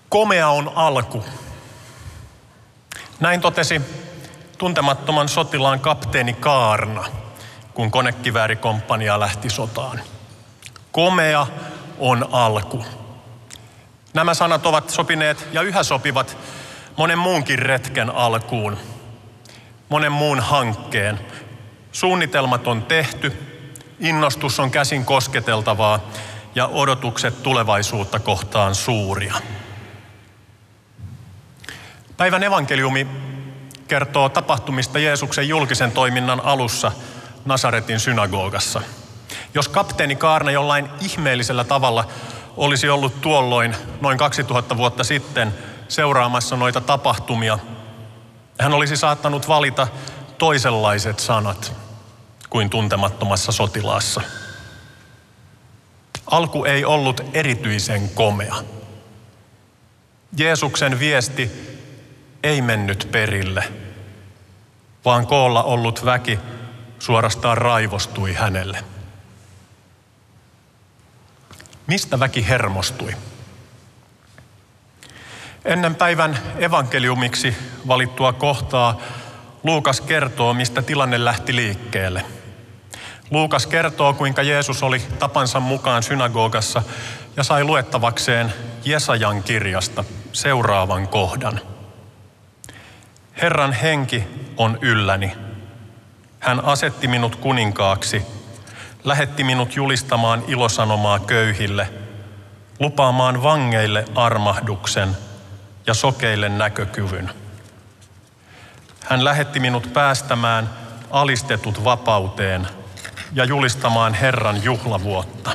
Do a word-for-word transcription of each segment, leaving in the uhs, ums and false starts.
Komea on alku. Näin totesi tuntemattoman sotilaan kapteeni Kaarna, kun konekiväärikomppania lähti sotaan. Komea on alku. Nämä sanat ovat sopineet ja yhä sopivat monen muunkin retken alkuun, monen muun hankkeen. Suunnitelmat on tehty, innostus on käsin kosketeltavaa ja odotukset tulevaisuutta kohtaan suuria. Päivän evankeliumi kertoo tapahtumista Jeesuksen julkisen toiminnan alussa Nasaretin synagogassa. Jos kapteeni Kaarna jollain ihmeellisellä tavalla olisi ollut tuolloin noin kaksituhatta vuotta sitten seuraamassa noita tapahtumia, hän olisi saattanut valita toisenlaiset sanat kuin tuntemattomassa sotilaassa. Alku ei ollut erityisen komea. Jeesuksen viesti ei mennyt perille, vaan koolla ollut väki suorastaan raivostui hänelle. Mistä väki hermostui? Ennen päivän evankeliumiksi valittua kohtaa Luukas kertoo, mistä tilanne lähti liikkeelle. Luukas kertoo, kuinka Jeesus oli tapansa mukaan synagogassa ja sai luettavakseen Jesajan kirjasta seuraavan kohdan. Herran henki on ylläni. Hän asetti minut kuninkaaksi, lähetti minut julistamaan ilosanomaa köyhille, lupaamaan vangeille armahduksen ja sokeille näkökyvyn. Hän lähetti minut päästämään alistetut vapauteen ja julistamaan Herran juhlavuotta.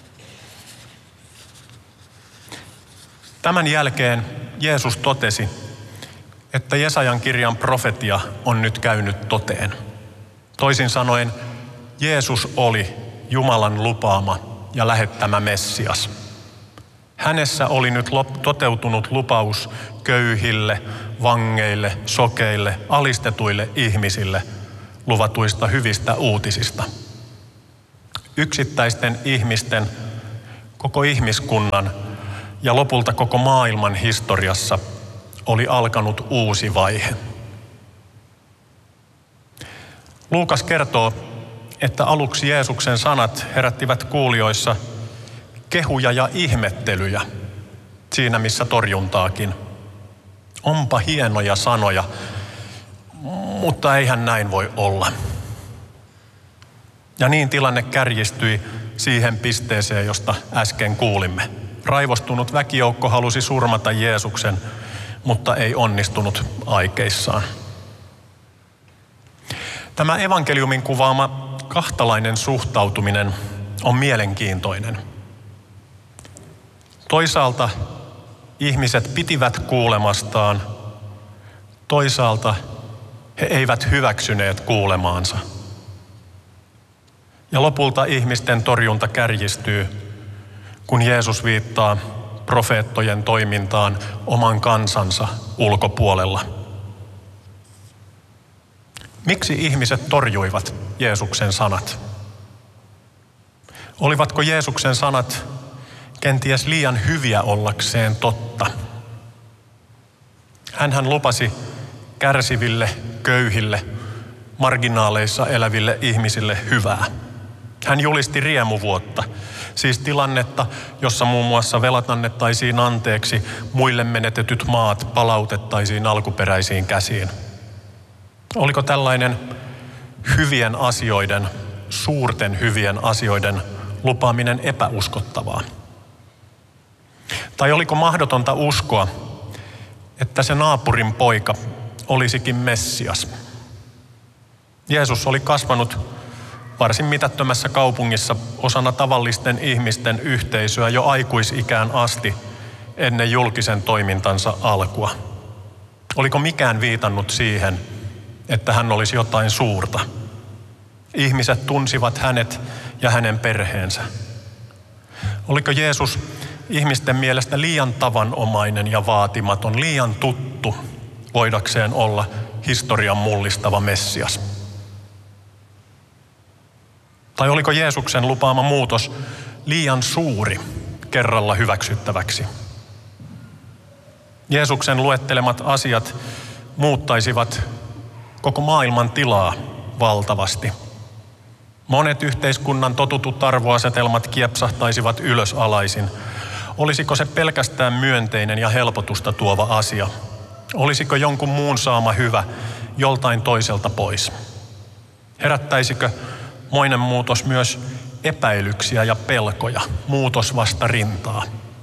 Tämän jälkeen Jeesus totesi, että Jesajan kirjan profetia on nyt käynyt toteen. Toisin sanoen, Jeesus oli Jumalan lupaama ja lähettämä Messias. Hänessä oli nyt toteutunut lupaus köyhille, vangeille, sokeille, alistetuille ihmisille luvatuista hyvistä uutisista. Yksittäisten ihmisten, koko ihmiskunnan ja lopulta koko maailman historiassa oli alkanut uusi vaihe. Luukas kertoo, että aluksi Jeesuksen sanat herättivät kuulijoissa kehuja ja ihmettelyjä, siinä missä torjuntaakin. Onpa hienoja sanoja, mutta eihän näin voi olla. Ja niin tilanne kärjistyi siihen pisteeseen, josta äsken kuulimme. Raivostunut väkijoukko halusi surmata Jeesuksen, mutta ei onnistunut aikeissaan. Tämä evankeliumin kuvaama kahtalainen suhtautuminen on mielenkiintoinen. Toisaalta ihmiset pitivät kuulemastaan, toisaalta he eivät hyväksyneet kuulemaansa. Ja lopulta ihmisten torjunta kärjistyy, kun Jeesus viittaa profeettojen toimintaan oman kansansa ulkopuolella. Miksi ihmiset torjuivat Jeesuksen sanat? Olivatko Jeesuksen sanat kenties liian hyviä ollakseen totta? Hänhän lupasi kärsiville, köyhille, marginaaleissa eläville ihmisille hyvää. Hän julisti riemuvuotta, siis tilannetta, jossa muun muassa velat annettaisiin anteeksi, muille menetetyt maat palautettaisiin alkuperäisiin käsiin. Oliko tällainen hyvien asioiden, suurten hyvien asioiden lupaaminen epäuskottavaa? Tai oliko mahdotonta uskoa, että se naapurin poika olisikin Messias? Jeesus oli kasvanut varsin mitättömässä kaupungissa osana tavallisten ihmisten yhteisöä jo aikuisikään asti ennen julkisen toimintansa alkua. Oliko mikään viitannut siihen, että hän olisi jotain suurta? Ihmiset tunsivat hänet ja hänen perheensä. Oliko Jeesus ihmisten mielestä liian tavanomainen ja vaatimaton, liian tuttu voidakseen olla historian mullistava Messias? Tai oliko Jeesuksen lupaama muutos liian suuri kerralla hyväksyttäväksi? Jeesuksen luettelemat asiat muuttaisivat koko maailman tilaa valtavasti. Monet yhteiskunnan totutut arvoasetelmat kiepsahtaisivat ylösalaisin. Olisiko se pelkästään myönteinen ja helpotusta tuova asia? Olisiko jonkun muun saama hyvä joltain toiselta pois? Herättäisikö moinen muutos myös epäilyksiä ja pelkoja, muutos vasta rintaa?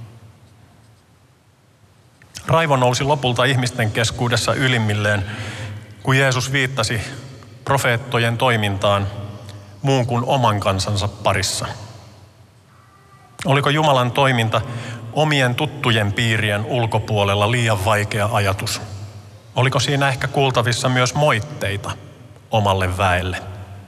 Raivo nousi lopulta ihmisten keskuudessa ylimmilleen, kun Jeesus viittasi profeettojen toimintaan muun kuin oman kansansa parissa. Oliko Jumalan toiminta omien tuttujen piirien ulkopuolella liian vaikea ajatus? Oliko siinä ehkä kuultavissa myös moitteita omalle väelle?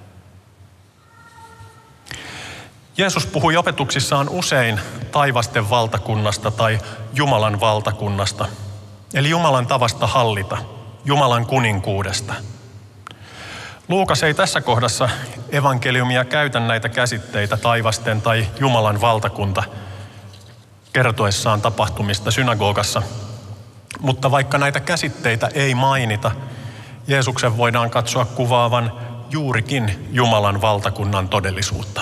Jeesus puhui opetuksissaan usein taivasten valtakunnasta tai Jumalan valtakunnasta, eli Jumalan tavasta hallita, Jumalan kuninkuudesta. Luukas ei tässä kohdassa evankeliumia käytä näitä käsitteitä taivasten tai Jumalan valtakunta kertoessaan tapahtumista synagogassa. Mutta vaikka näitä käsitteitä ei mainita, Jeesuksen voidaan katsoa kuvaavan juurikin Jumalan valtakunnan todellisuutta.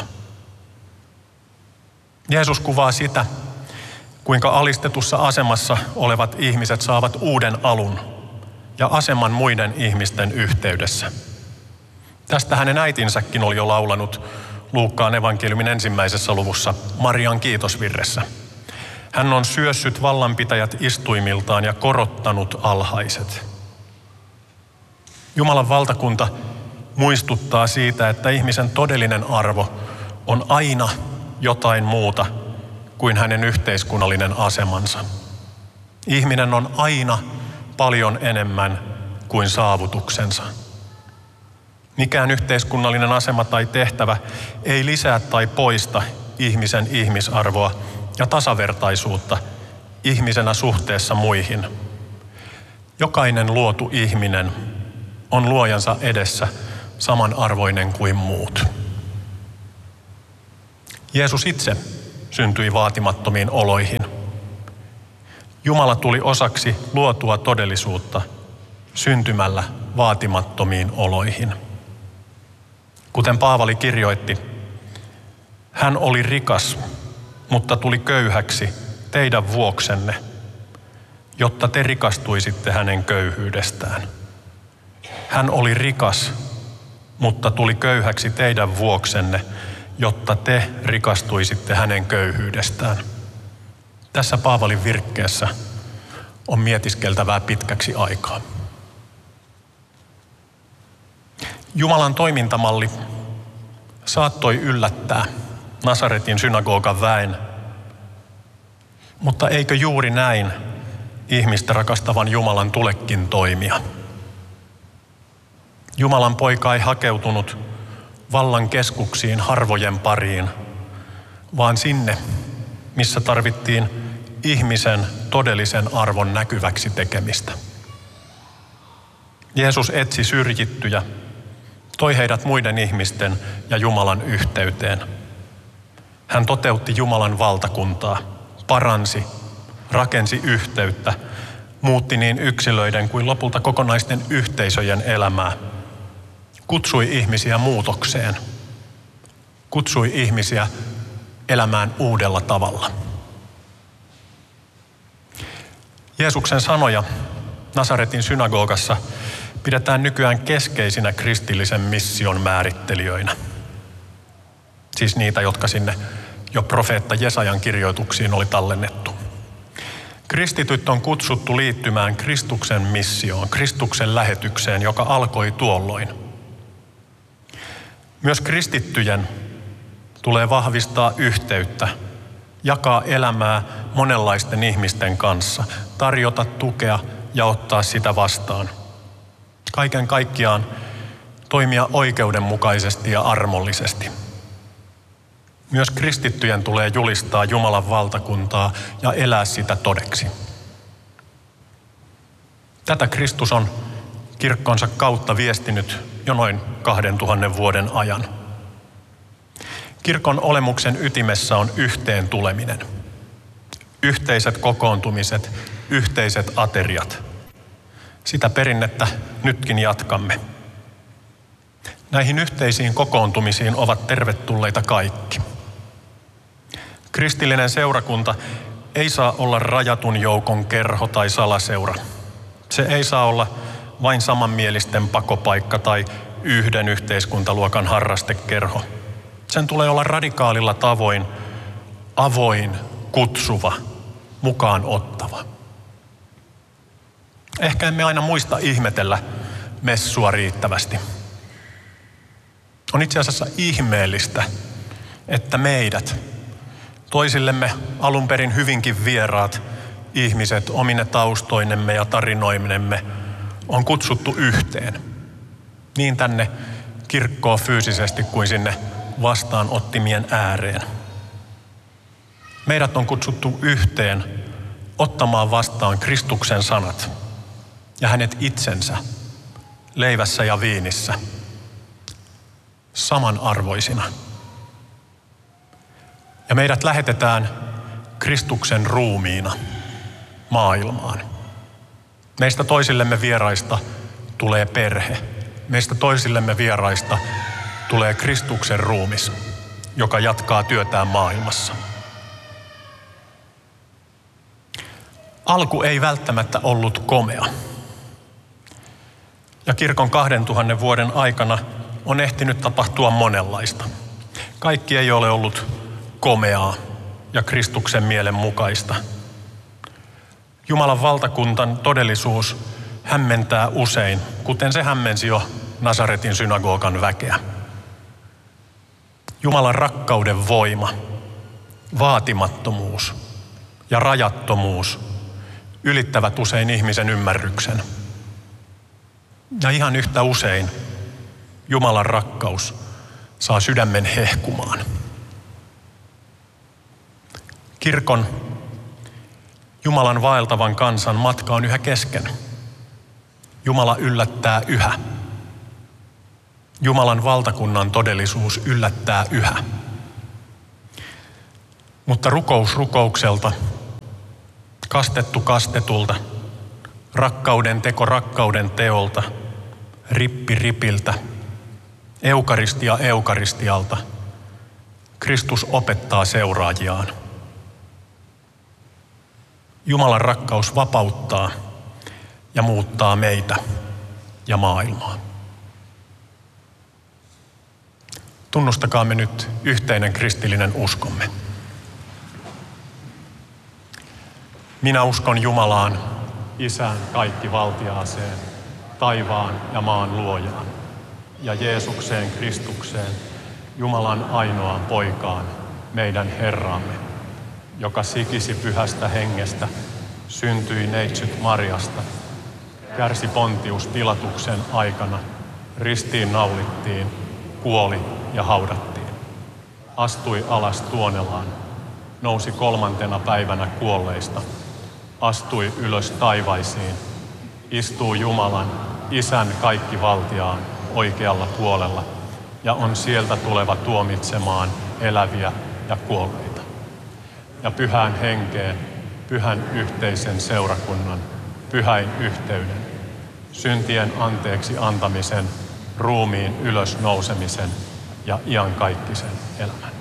Jeesus kuvaa sitä, kuinka alistetussa asemassa olevat ihmiset saavat uuden alun ja aseman muiden ihmisten yhteydessä. Tästä hänen äitinsäkin oli jo laulanut Luukkaan evankeliumin ensimmäisessä luvussa Marian kiitosvirressä. Hän on syössyt vallanpitäjät istuimiltaan ja korottanut alhaiset. Jumalan valtakunta muistuttaa siitä, että ihmisen todellinen arvo on aina jotain muuta kuin hänen yhteiskunnallinen asemansa. Ihminen on aina paljon enemmän kuin saavutuksensa. Mikään yhteiskunnallinen asema tai tehtävä ei lisää tai poista ihmisen ihmisarvoa ja tasavertaisuutta ihmisenä suhteessa muihin. Jokainen luotu ihminen on luojansa edessä samanarvoinen kuin muut. Jeesus itse syntyi vaatimattomiin oloihin. Jumala tuli osaksi luotua todellisuutta syntymällä vaatimattomiin oloihin. Kuten Paavali kirjoitti, hän oli rikas, mutta tuli köyhäksi teidän vuoksenne, jotta te rikastuisitte hänen köyhyydestään. Hän oli rikas, mutta tuli köyhäksi teidän vuoksenne, jotta te rikastuisitte hänen köyhyydestään. Tässä Paavalin virkkeessä on mietiskeltävää pitkäksi aikaa. Jumalan toimintamalli saattoi yllättää Nasaretin synagogan väen, mutta eikö juuri näin ihmistä rakastavan Jumalan tulekin toimia? Jumalan poika ei hakeutunut vallan keskuksiin harvojen pariin, vaan sinne, missä tarvittiin ihmisen todellisen arvon näkyväksi tekemistä. Jeesus etsi syrjittyjä, toi heidät muiden ihmisten ja Jumalan yhteyteen. Hän toteutti Jumalan valtakuntaa, paransi, rakensi yhteyttä, muutti niin yksilöiden kuin lopulta kokonaisten yhteisöjen elämää. Kutsui ihmisiä muutokseen, kutsui ihmisiä elämään uudella tavalla. Jeesuksen sanoja Nasaretin synagogassa pidetään nykyään keskeisinä kristillisen mission määrittelijöinä. Siis niitä, jotka sinne jo profeetta Jesajan kirjoituksiin oli tallennettu. Kristityt on kutsuttu liittymään Kristuksen missioon, Kristuksen lähetykseen, joka alkoi tuolloin. Myös kristittyjen tulee vahvistaa yhteyttä, jakaa elämää monenlaisten ihmisten kanssa, tarjota tukea ja ottaa sitä vastaan. Kaiken kaikkiaan toimia oikeudenmukaisesti ja armollisesti. Myös kristittyjen tulee julistaa Jumalan valtakuntaa ja elää sitä todeksi. Tätä Kristus on kirkkonsa kautta viestinyt jo noin kahden tuhannen vuoden ajan. Kirkon olemuksen ytimessä on yhteen tuleminen. Yhteiset kokoontumiset yhteiset ateriat. Sitä perinnettä nytkin jatkamme. Näihin yhteisiin kokoontumisiin ovat tervetulleita kaikki. Kristillinen seurakunta ei saa olla rajatun joukon kerho tai salaseura. Se ei saa olla vain samanmielisten pakopaikka tai yhden yhteiskuntaluokan harrastekerho. Sen tulee olla radikaalilla tavoin avoin, kutsuva, mukaan ottava. Ehkä emme aina muista ihmetellä messua riittävästi. On itse asiassa ihmeellistä, että meidät, toisillemme alun perin hyvinkin vieraat ihmiset omine taustoinemme ja tarinoiminemme, on kutsuttu yhteen. Niin tänne kirkkoon fyysisesti kuin sinne vastaanottimien ääreen. Meidät on kutsuttu yhteen ottamaan vastaan Kristuksen sanat ja hänet itsensä leivässä ja viinissä samanarvoisina. Ja meidät lähetetään Kristuksen ruumiina maailmaan. Meistä toisillemme vieraista tulee perhe. Meistä toisillemme vieraista tulee Kristuksen ruumis, joka jatkaa työtään maailmassa. Alku ei välttämättä ollut komea. Ja kirkon kahden tuhannen vuoden aikana on ehtinyt tapahtua monenlaista. Kaikki ei ole ollut komeaa ja Kristuksen mielen mukaista. Jumalan valtakuntan todellisuus hämmentää usein, kuten se hämmensi jo Nasaretin synagogan väkeä. Jumalan rakkauden voima, vaatimattomuus ja rajattomuus ylittävät usein ihmisen ymmärryksen. Ja ihan yhtä usein Jumalan rakkaus saa sydämen hehkumaan. Kirkon, Jumalan vaeltavan kansan matka on yhä kesken. Jumala yllättää yhä. Jumalan valtakunnan todellisuus yllättää yhä. Mutta rukous rukoukselta, kastettu kastetulta, rakkauden teko rakkauden teolta, rippi ripiltä, eukaristia eukaristialta, Kristus opettaa seuraajiaan. Jumalan rakkaus vapauttaa ja muuttaa meitä ja maailmaa. Tunnustakaamme nyt yhteinen kristillinen uskomme. Minä uskon Jumalaan, Isään kaikkivaltiaaseen, taivaan ja maan luojaan, ja Jeesukseen Kristukseen, Jumalan ainoaan poikaan, meidän Herramme, joka sikisi pyhästä hengestä, syntyi neitsyt Mariasta, kärsi Pontius Pilatuksen aikana, ristiin naulittiin, kuoli ja haudattiin. Astui alas Tuonelaan, nousi kolmantena päivänä kuolleista, astui ylös taivaisiin, istuu Jumalan, Isän kaikkivaltiaan oikealla puolella ja on sieltä tuleva tuomitsemaan eläviä ja kuolleita. Ja pyhään henkeen, pyhän yhteisen seurakunnan, pyhäin yhteyden, syntien anteeksi antamisen, ruumiin ylös nousemisen ja iankaikkisen elämän.